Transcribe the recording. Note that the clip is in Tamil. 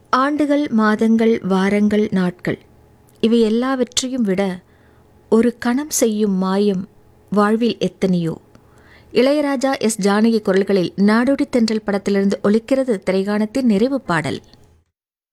ஆண்டுகள், மாதங்கள், வாரங்கள், நாட்கள் இவை எல்லாவற்றையும் விட ஒரு கணம் செய்யும் மாயம் வாழ்வில் எத்தனையோ. இளையராஜா, எஸ். ஜானகி குரல்களில் நாடோடி தென்றல் படத்திலிருந்து ஒலிக்கிறது திரைகாணத்தின் நிறைவு பாடல்.